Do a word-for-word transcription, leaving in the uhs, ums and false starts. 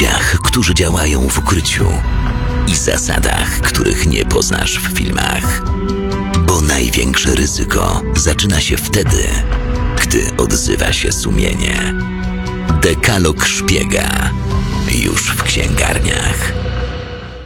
ludziach, którzy działają w ukryciu i zasadach, których nie poznasz w filmach. Bo największe ryzyko zaczyna się wtedy, gdy odzywa się sumienie. Dekalog szpiega już w księgarniach.